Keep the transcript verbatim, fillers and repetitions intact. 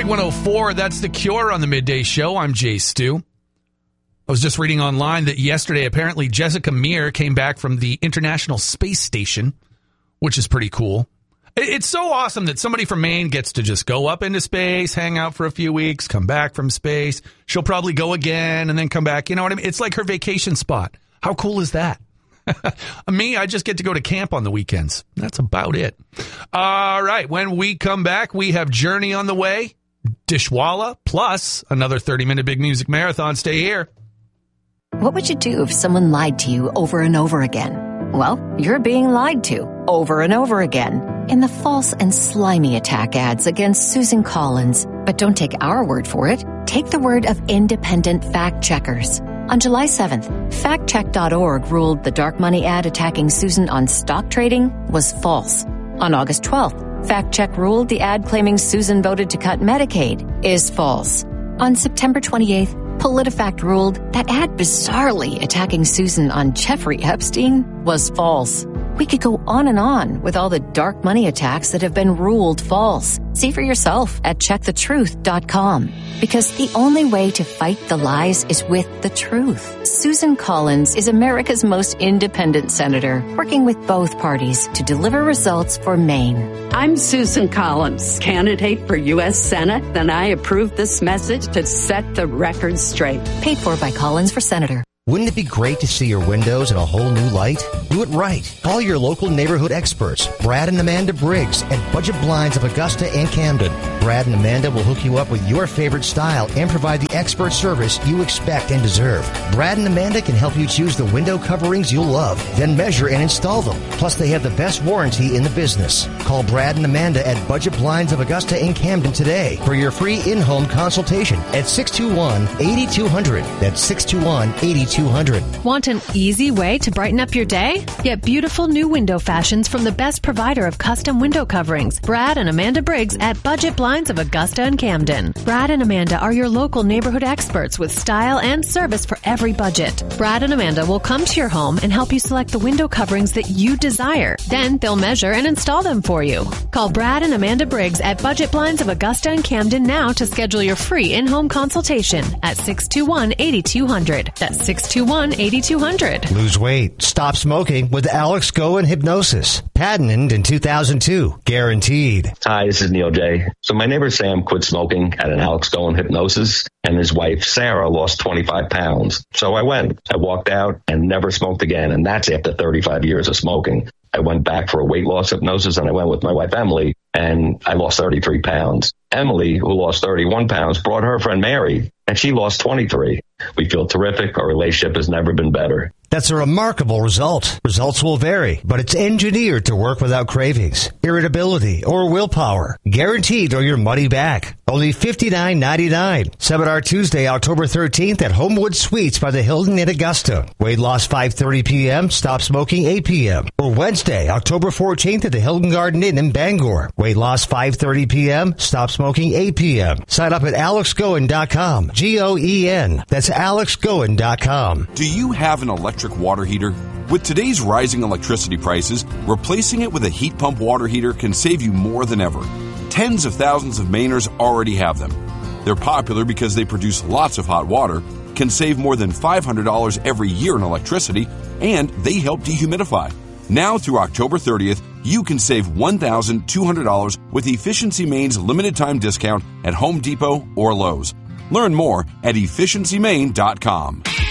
one oh four. That's The Cure on the Midday Show. I'm Jay Stu. I was just reading online that yesterday, apparently, Jessica Meir came back from the International Space Station, which is pretty cool. It's so awesome that somebody from Maine gets to just go up into space, hang out for a few weeks, come back from space. She'll probably go again and then come back. You know what I mean? It's like her vacation spot. How cool is that? Me, I just get to go to camp on the weekends. That's about it. All right. When we come back, we have Journey on the way, Dishwalla, plus another thirty-minute big music marathon. Stay here. What would you do if someone lied to you over and over again? Well, you're being lied to over and over again in the false and slimy attack ads against Susan Collins. But don't take our word for it. Take the word of independent fact checkers. On July seventh, fact check dot org ruled the dark money ad attacking Susan on stock trading was false. On August twelfth, FactCheck ruled the ad claiming Susan voted to cut Medicaid is false. On September twenty-eighth, PolitiFact ruled that ad bizarrely attacking Susan on Jeffrey Epstein was false. We could go on and on with all the dark money attacks that have been ruled false. See for yourself at check the truth dot com. Because the only way to fight the lies is with the truth. Susan Collins is America's most independent senator, working with both parties to deliver results for Maine. I'm Susan Collins, candidate for U S Senate, and I approve this message to set the record straight. Paid for by Collins for Senator. Wouldn't it be great to see your windows in a whole new light? Do it right. Call your local neighborhood experts, Brad and Amanda Briggs at Budget Blinds of Augusta and Camden. Brad and Amanda will hook you up with your favorite style and provide the expert service you expect and deserve. Brad and Amanda can help you choose the window coverings you'll love, then measure and install them. Plus, they have the best warranty in the business. Call Brad and Amanda at Budget Blinds of Augusta and Camden today for your free in-home consultation at six two one, eight two zero zero. That's six two one, eight two zero zero. Want an easy way to brighten up your day? Get beautiful new window fashions from the best provider of custom window coverings, Brad and Amanda Briggs at Budget Blinds of Augusta and Camden. Brad and Amanda are your local neighborhood experts with style and service for every budget. Brad and Amanda will come to your home and help you select the window coverings that you desire. Then they'll measure and install them for you. Call Brad and Amanda Briggs at Budget Blinds of Augusta and Camden now to schedule your free in-home consultation at six two one, eight two zero zero. That's six two one, eight two zero zero. Lose weight. Stop smoking with Alex Goen Hypnosis. Patented in two thousand two. Guaranteed. Hi, this is Neil J. So my neighbor Sam quit smoking at an Alex Goen Hypnosis, and his wife Sarah lost twenty-five pounds. So I went. I walked out and never smoked again, and that's after thirty-five years of smoking. I went back for a weight loss hypnosis, and I went with my wife Emily, and I lost thirty-three pounds. Emily, who lost thirty-one pounds, brought her friend Mary, and she lost twenty-three. We feel terrific. Our relationship has never been better. That's a remarkable result. Results will vary, but it's engineered to work without cravings, irritability, or willpower. Guaranteed or your money back. Only fifty-nine ninety-nine. Seminar Tuesday, October thirteenth at Homewood Suites by the Hilton in Augusta. Weight loss five thirty p.m., stop smoking eight p.m. Or Wednesday, October fourteenth at the Hilton Garden Inn in Bangor. Weight loss five thirty p.m., stop smoking eight p.m. Sign up at alex goen dot com. G O E N. That's alex goen dot com. Do you have an electric water heater? With today's rising electricity prices, replacing it with a heat pump water heater can save you more than ever. Tens of thousands of Mainers already have them. They're popular because they produce lots of hot water, can save more than five hundred dollars every year in electricity, and they help dehumidify. Now through October thirtieth, you can save one thousand two hundred dollars with Efficiency Maine's limited time discount at Home Depot or Lowe's. Learn more at efficiency maine dot com.